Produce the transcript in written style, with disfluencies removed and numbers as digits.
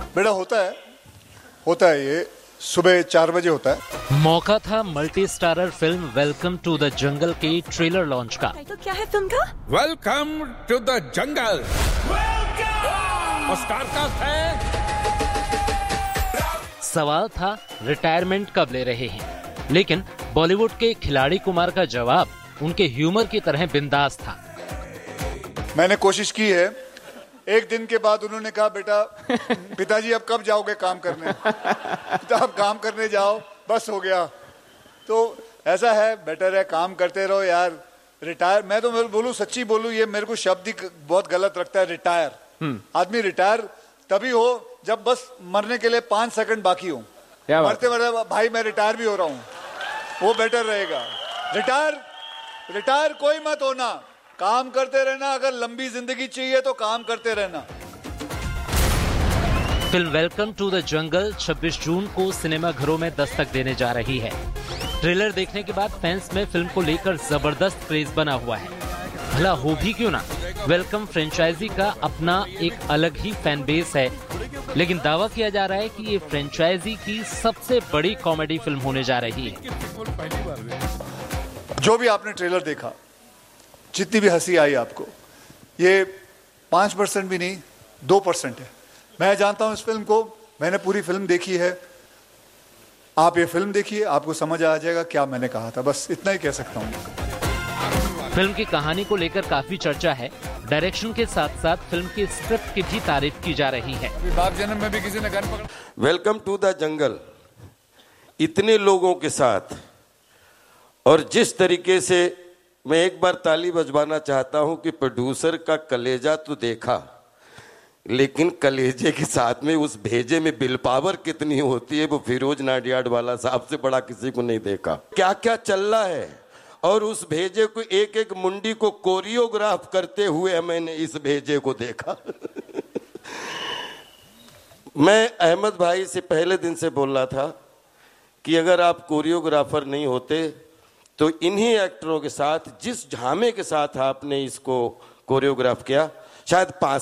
बेटा होता है ये सुबह 4 बजे होता है। मौका था multi starrer film welcome to the jungle के ट्रेलर लॉन्च का। तो क्या है फिल्म का? Welcome to the jungle. Star cast है। सवाल था रिटायरमेंट कब ले रहे हैं, लेकिन बॉलीवुड के खिलाड़ी कुमार का जवाब उनके ह्यूमर की तरह बिंदास था। मैंने कोशिश की है। एक दिन के बाद उन्होंने कहा, बेटा पिताजी अब कब जाओगे काम करने? तो अब काम करने जाओ, बस हो गया। तो ऐसा है, बेटर है काम करते रहो यार। रिटायर, मैं तो बोलूं, सच्ची बोलूं, ये मेरे को शब्द ही बहुत गलत लगता है रिटायर। आदमी रिटायर तभी हो जब बस मरने के लिए 5 सेकंड बाकी हो। मरते मरते भाई मैं रिटायर भी हो रहा हूँ, वो बेटर रहेगा। रिटायर कोई मत होना, काम करते रहना। अगर लंबी जिंदगी चाहिए तो काम करते रहना। Film welcome to the jungle 26 जून को सिनेमाघरों में दस्तक देने जा रही है। ट्रेलर देखने के बाद फैंस में फिल्म को लेकर जबरदस्त क्रेज बना हुआ है। भला हो भी क्यों ना, वेलकम फ्रेंचाइजी का अपना एक अलग ही फैन बेस है, लेकिन दावा किया जा रहा है कि ये फ्रेंचाइजी की सबसे बड़ी कॉमेडी फिल्म होने जा रही है। जो भी आपने ट्रेलर देखा, जितनी भी हंसी आई आपको, ये 5% भी नहीं 2% है। मैं जानता हूं इस फिल्म को, मैंने पूरी फिल्म देखी है। आप ये फिल्म देखिए, आपको समझ आ जाएगा क्या मैंने कहा था। बस इतना ही कह सकता हूं। फिल्म की कहानी को लेकर काफी चर्चा है। डायरेक्शन के साथ साथ फिल्म की स्क्रिप्ट की भी तारीफ की जा रही है। बाप जन्म में भी किसी ने गन पकड़ा। वेलकम टू द जंगल इतने लोगों के साथ, और जिस तरीके से, मैं एक बार ताली बजवाना चाहता हूं कि प्रोड्यूसर का कलेजा तो देखा, लेकिन कलेजे के साथ में उस भेजे में बिल पावर कितनी होती है, वो फिरोज नाडियाड वाला साहब से बड़ा किसी को नहीं देखा। क्या क्या चल रहा है, और उस भेजे को एक एक मुंडी को कोरियोग्राफ करते हुए मैंने इस भेजे को देखा। मैं अहमद भाई से पहले दिन से बोल रहा था कि अगर आप कोरियोग्राफर नहीं होते तो इन्हीं एक्टरों के साथ, जिस झामे के साथ आपने इसको कोरियोग्राफ किया, शायद 5